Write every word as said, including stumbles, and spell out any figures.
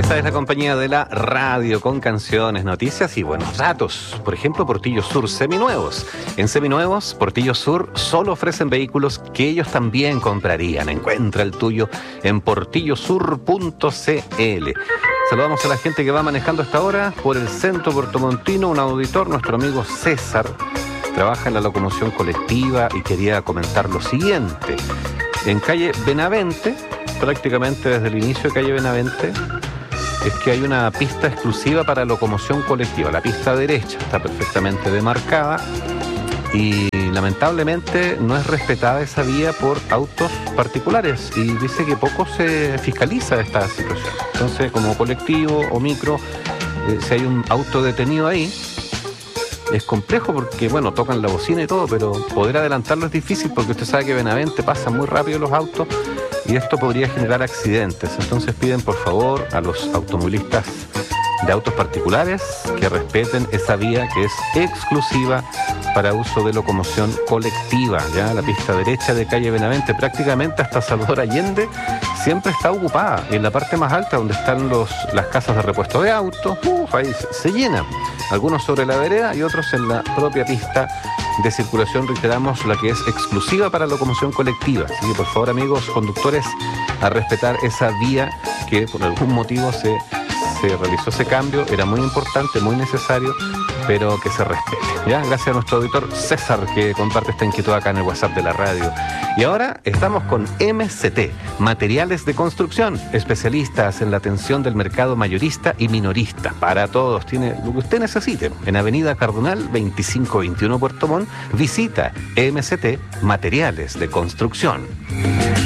Esta es la compañía de la radio con canciones, noticias y buenos datos. Por ejemplo, Portillo Sur Seminuevos. En Seminuevos, Portillo Sur solo ofrecen vehículos que ellos también comprarían. Encuentra el tuyo en portillo sur punto c l. Saludamos a la gente que va manejando hasta ahora por el centro puertomontino. Un auditor, nuestro amigo César, trabaja en la locomoción colectiva y quería comentar lo siguiente. En calle Benavente, prácticamente desde el inicio de calle Benavente, es que hay una pista exclusiva para locomoción colectiva. La pista derecha está perfectamente demarcada y lamentablemente no es respetada esa vía por autos particulares y dice que poco se fiscaliza esta situación. Entonces, como colectivo o micro, eh, si hay un auto detenido ahí, es complejo porque, bueno, tocan la bocina y todo, pero poder adelantarlo es difícil porque usted sabe que Benavente pasan muy rápido los autos y esto podría generar accidentes. Entonces piden por favor a los automovilistas de autos particulares que respeten esa vía que es exclusiva para uso de locomoción colectiva. Ya la pista derecha de calle Benavente, prácticamente hasta Salvador Allende, siempre está ocupada. Y en la parte más alta, donde están los, las casas de repuesto de autos, uf, ahí se, se llena. Algunos sobre la vereda y otros en la propia pista de circulación, reiteramos, la que es exclusiva para locomoción colectiva. Así que por favor, amigos conductores, a respetar esa vía que por algún motivo se, se realizó ese cambio. Era muy importante, muy necesario, pero que se respete. ¿Ya? Gracias a nuestro auditor César, que comparte esta inquietud acá en el WhatsApp de la radio. Y ahora estamos con M C T, Materiales de Construcción, especialistas en la atención del mercado mayorista y minorista. Para todos, tiene lo que usted necesite. En Avenida Cardonal veinticinco veintiuno Puerto Montt, visita M C T, Materiales de Construcción.